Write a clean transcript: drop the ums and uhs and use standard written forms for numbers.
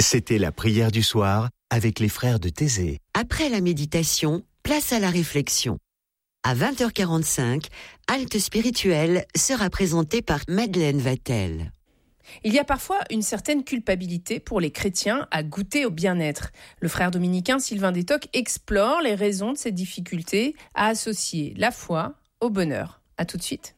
C'était la prière du soir avec les frères de Thésée. Après la méditation, place à la réflexion. À 20h45, Halte spirituelle sera présentée par Madeleine Vatel. Il y a parfois une certaine culpabilité pour les chrétiens à goûter au bien-être. Le frère dominicain Sylvain Détoc explore les raisons de cette difficulté à associer la foi au bonheur. À tout de suite.